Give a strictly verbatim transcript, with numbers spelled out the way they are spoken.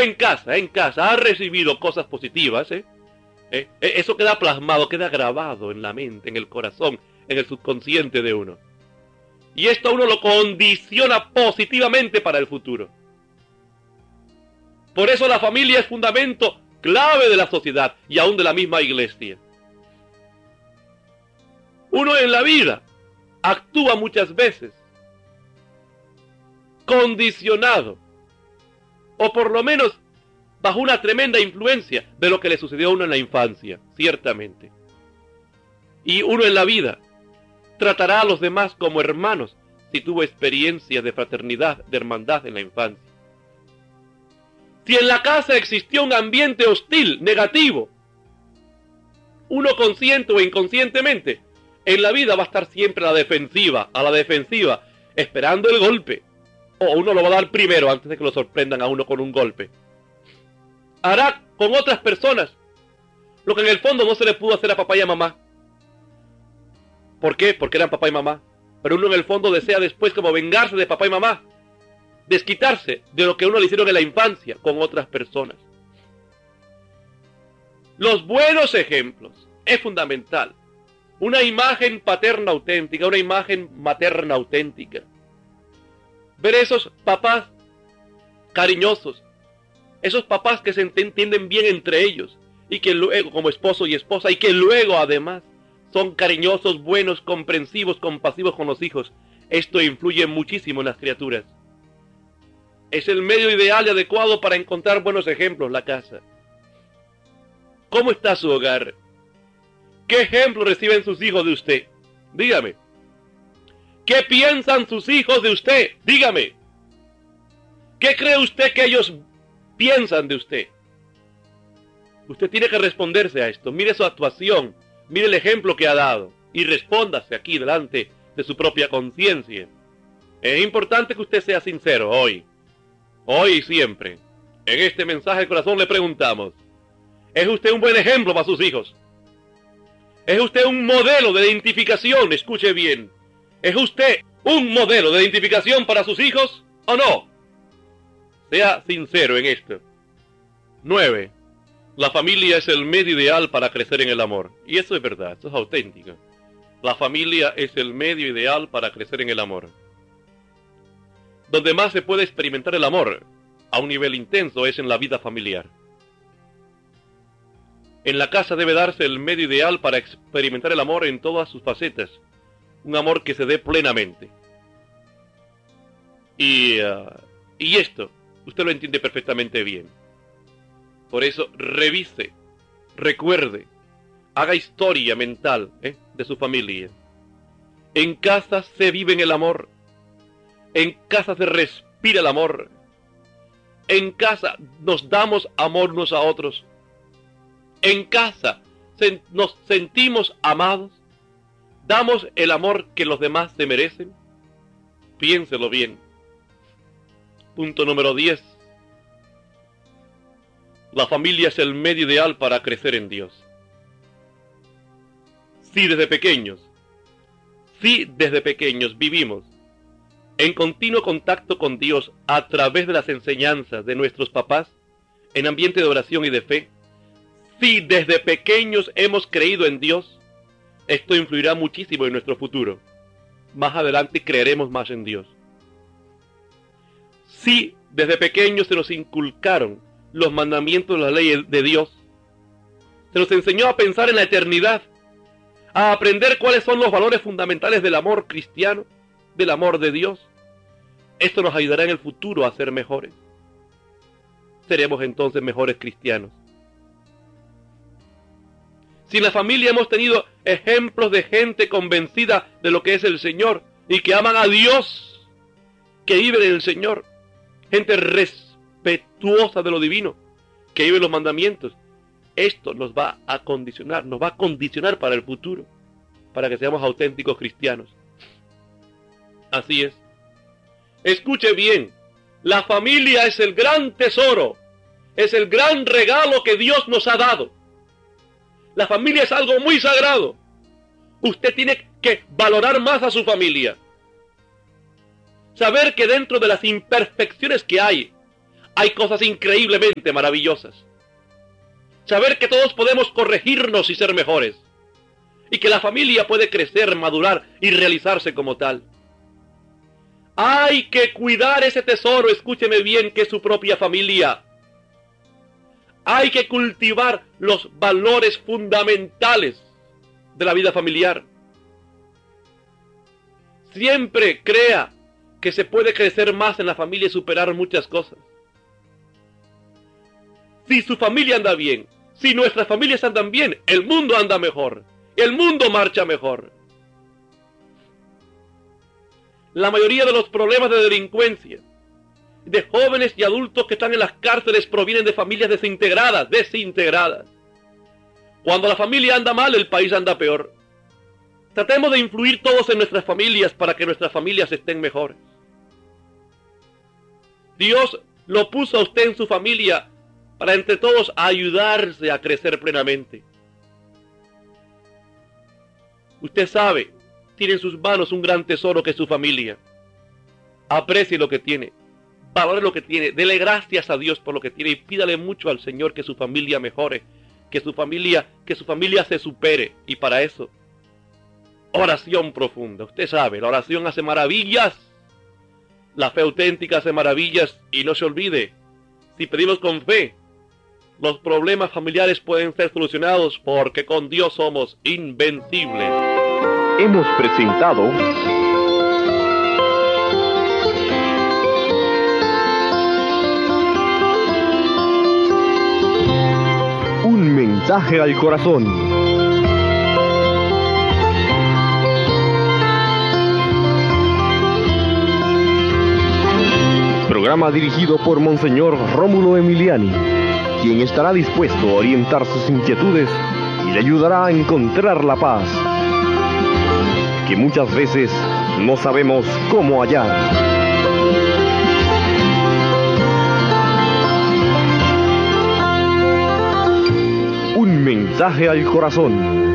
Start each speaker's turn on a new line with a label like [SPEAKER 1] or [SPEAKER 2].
[SPEAKER 1] en casa, en casa, ha recibido cosas positivas, ¿eh? ¿Eh? Eso queda plasmado, queda grabado en la mente, en el corazón, en el subconsciente de uno. Y esto a uno lo condiciona positivamente para el futuro. Por eso la familia es fundamento clave de la sociedad y aún de la misma iglesia. Uno en la vida actúa muchas veces condicionado, o por lo menos bajo una tremenda influencia de lo que le sucedió a uno en la infancia, ciertamente. Y uno en la vida tratará a los demás como hermanos si tuvo experiencias de fraternidad, de hermandad en la infancia. Si en la casa existió un ambiente hostil, negativo, uno consciente o inconscientemente, en la vida va a estar siempre a la defensiva, a la defensiva, esperando el golpe. O uno lo va a dar primero antes de que lo sorprendan a uno con un golpe. Hará con otras personas lo que en el fondo no se le pudo hacer a papá y a mamá. ¿Por qué? Porque eran papá y mamá. Pero uno en el fondo desea después como vengarse de papá y mamá, desquitarse de lo que uno le hicieron en la infancia con otras personas. Los buenos ejemplos es fundamental. Una imagen paterna auténtica, una imagen materna auténtica. Ver esos papás cariñosos, esos papás que se entienden bien entre ellos y que luego, como esposo y esposa, y que luego además son cariñosos, buenos, comprensivos, compasivos con los hijos. Esto influye muchísimo en las criaturas. Es el medio ideal y adecuado para encontrar buenos ejemplos, la casa. ¿Cómo está su hogar? ¿Qué ejemplo reciben sus hijos de usted? Dígame. ¿Qué piensan sus hijos de usted? Dígame. ¿Qué cree usted que ellos piensan de usted? Usted tiene que responderse a esto. Mire su actuación, mire el ejemplo que ha dado y respóndase aquí delante de su propia conciencia. Es importante que usted sea sincero hoy, hoy y siempre. En este mensaje del corazón le preguntamos, ¿es usted un buen ejemplo para sus hijos? ¿Es usted un modelo de identificación? Escuche bien. ¿Es usted un modelo de identificación para sus hijos o no? Sea sincero en esto. nueve. La familia es el medio ideal para crecer en el amor. Y eso es verdad, eso es auténtico. La familia es el medio ideal para crecer en el amor. Donde más se puede experimentar el amor a un nivel intenso es en la vida familiar. En la casa debe darse el medio ideal para experimentar el amor en todas sus facetas. Un amor que se dé plenamente. Y, uh, y esto, usted lo entiende perfectamente bien. Por eso, revise, recuerde, haga historia mental ¿eh? de su familia. En casa se vive en el amor. En casa se respira el amor. En casa nos damos amor unos a otros. En casa se, nos sentimos amados. ¿Damos el amor que los demás se merecen? Piénselo bien. Punto número diez. La familia es el medio ideal para crecer en Dios. Si desde pequeños, si desde pequeños vivimos en continuo contacto con Dios a través de las enseñanzas de nuestros papás, en ambiente de oración y de fe, si desde pequeños hemos creído en Dios, esto influirá muchísimo en nuestro futuro. Más adelante creeremos más en Dios. Si desde pequeños se nos inculcaron los mandamientos de la ley de Dios, se nos enseñó a pensar en la eternidad, a aprender cuáles son los valores fundamentales del amor cristiano, del amor de Dios, esto nos ayudará en el futuro a ser mejores. Seremos entonces mejores cristianos. Si en la familia hemos tenido ejemplos de gente convencida de lo que es el Señor y que aman a Dios, que viven en el Señor, gente respetuosa de lo divino, que vive los mandamientos, esto nos va a condicionar, nos va a condicionar para el futuro, para que seamos auténticos cristianos. Así es. Escuche bien, la familia es el gran tesoro, es el gran regalo que Dios nos ha dado. La familia es algo muy sagrado. Usted tiene que valorar más a su familia. Saber que dentro de las imperfecciones que hay, hay cosas increíblemente maravillosas. Saber que todos podemos corregirnos y ser mejores. Y que la familia puede crecer, madurar y realizarse como tal. Hay que cuidar ese tesoro, escúcheme bien, que es su propia familia. Hay que cultivar los valores fundamentales de la vida familiar. Siempre crea que se puede crecer más en la familia y superar muchas cosas. Si su familia anda bien, si nuestras familias andan bien, el mundo anda mejor, el mundo marcha mejor. La mayoría de los problemas de delincuencia, de jóvenes y adultos que están en las cárceles, provienen de familias desintegradas, desintegradas. Cuando la familia anda mal, el país anda peor. Tratemos de influir todos en nuestras familias para que nuestras familias estén mejores. Dios lo puso a usted en su familia para entre todos ayudarse a crecer plenamente. Usted sabe, tiene en sus manos un gran tesoro que es su familia. Aprecie lo que tiene, valore lo que tiene, dele gracias a Dios por lo que tiene y pídale mucho al Señor que su familia mejore, que su familia, que su familia se supere. Y para eso, oración profunda. Usted sabe, la oración hace maravillas. La fe auténtica hace maravillas. Y no se olvide, si pedimos con fe, los problemas familiares pueden ser solucionados porque con Dios somos invencibles.
[SPEAKER 2] Hemos presentado Un mensaje al corazón. Programa dirigido por Monseñor Rómulo Emiliani, quien estará dispuesto a orientar sus inquietudes y le ayudará a encontrar la paz que muchas veces no sabemos cómo hallar. Un mensaje al corazón.